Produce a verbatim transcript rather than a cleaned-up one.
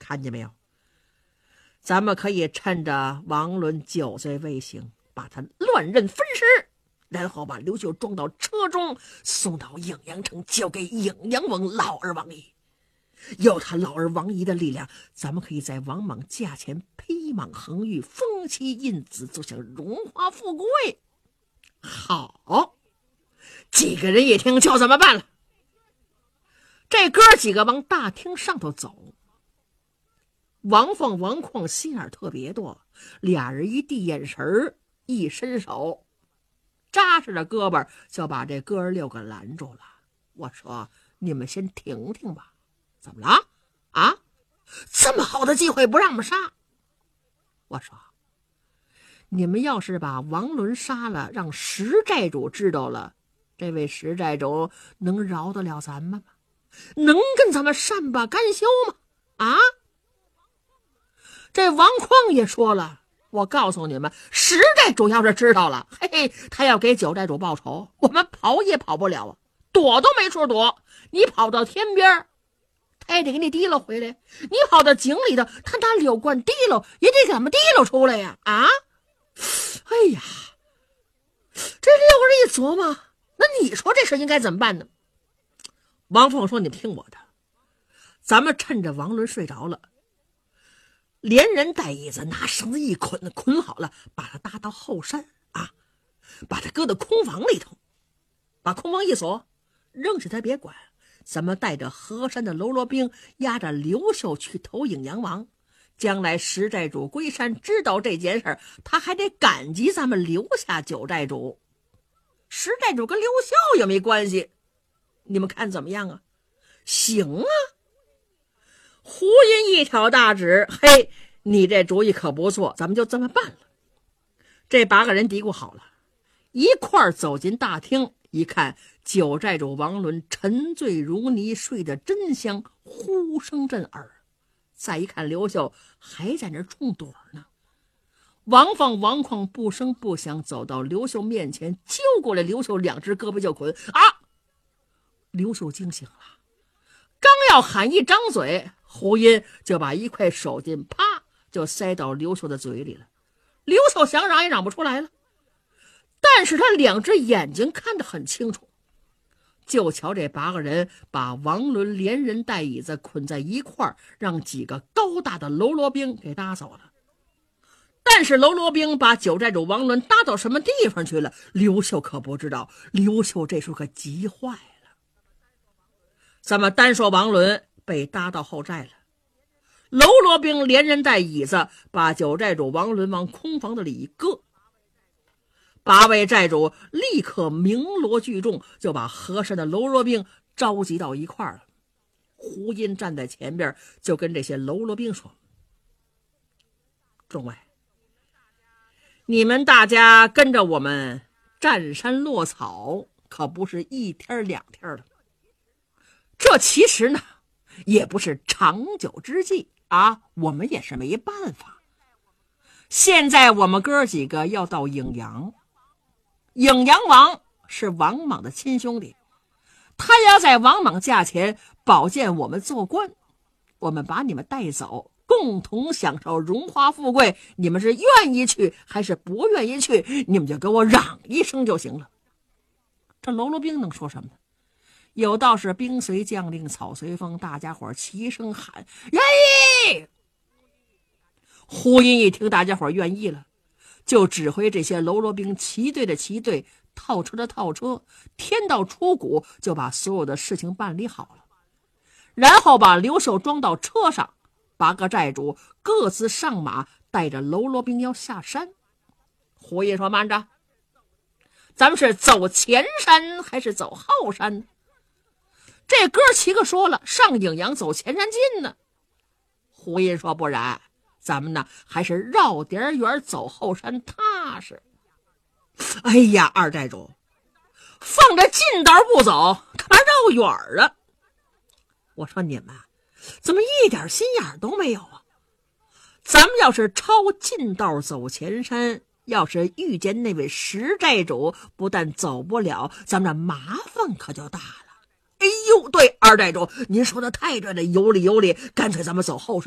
看见没有？咱们可以趁着王伦酒醉未醒，把他乱刃分尸，然后把刘秀装到车中，送到颍阳城，交给颍阳王老儿王仪。有他老儿王仪的力量，咱们可以在王莽驾前披蟒横玉，封妻印子，走向荣华富贵。好，几个人一听就这么办了。这哥几个往大厅上头走，王凤、王旷心眼特别多，俩人一递眼神，一伸手，扎实的胳膊就把这哥儿六个拦住了。我说：“你们先停停吧，怎么了？啊，这么好的机会不让我们杀？”我说：“你们要是把王伦杀了，让石寨主知道了，这位石寨主能饶得了咱们吗？能跟咱们善罢甘休吗？啊？”这王旷也说了，我告诉你们，石寨主要是知道了，嘿嘿，他要给九寨主报仇，我们跑也跑不了啊，躲都没处躲。你跑到天边，他也得给你提溜回来；你跑到井里头，他拿柳冠提溜，也得给咱们提溜出来呀！啊！哎呀，这六个人一琢磨，那你说这事应该怎么办呢？王凤说：“你听我的，咱们趁着王伦睡着了，连人带椅子拿绳子一捆，捆好了，把他搭到后山啊，把他搁到空房里头，把空房一锁，扔下他别管。咱们带着河山的喽啰兵，押着刘秀去投颍阳王。将来石寨主归山知道这件事，他还得感激咱们留下九寨主。石寨主跟刘秀也没关系，你们看怎么样啊？”“行啊！”胡音一挑大指：“嘿，你这主意可不错，咱们就这么办了。”这八个人嘀咕好了，一块儿走进大厅，一看九寨主王伦沉醉如泥，睡得真香，呼声震耳。再一看刘秀还在那冲盹呢，王放、王旷不声不响走到刘秀面前，揪过来刘秀两只胳膊就捆。啊！刘秀惊醒了，刚要喊一张嘴，胡音就把一块手巾啪就塞到刘秀的嘴里了。刘秀想嚷也嚷不出来了，但是他两只眼睛看得很清楚。就瞧这八个人把王伦连人带椅子捆在一块儿，让几个高大的喽啰兵给搭走了。但是喽啰兵把九寨主王伦搭到什么地方去了，刘秀可不知道。刘秀这时候可急坏了。咱们单说王伦被搭到后寨了，喽啰兵连人带椅子把九寨主王伦往空房子里一搁，八位寨主立刻鸣锣聚众，就把河山的喽啰兵召集到一块儿了。胡音站在前边，就跟这些喽啰兵说：“众位，你们大家跟着我们占山落草，可不是一天两天的。这其实呢，也不是长久之计啊，我们也是没办法。现在我们哥几个要到颍阳，颍阳王是王莽的亲兄弟，他要在王莽驾前保荐我们做官，我们把你们带走，共同享受荣华富贵，你们是愿意去还是不愿意去，你们就给我嚷一声就行了。”这喽啰兵能说什么呢？有道是兵随将令，草随风，大家伙齐声喊愿意。胡音一听大家伙愿意了，就指挥这些喽啰兵齐队的齐队，套车的套车，天道出谷，就把所有的事情办理好了。然后把刘秀装到车上，八个寨主各自上马，带着喽啰兵要下山。胡音说：“慢着，咱们是走前山还是走后山呢？”这哥七个说了，上颍阳走前山近呢。胡音说：“不然，咱们呢还是绕点远走后山踏实。”哎呀，二寨主，放着近道不走，干嘛绕远啊？我说你们怎么一点心眼都没有啊？咱们要是抄近道走前山，要是遇见那位石寨主，不但走不了，咱们这麻烦可就大了。哎呦，对，二寨主您说的太对了，有理有理，干脆咱们走后山。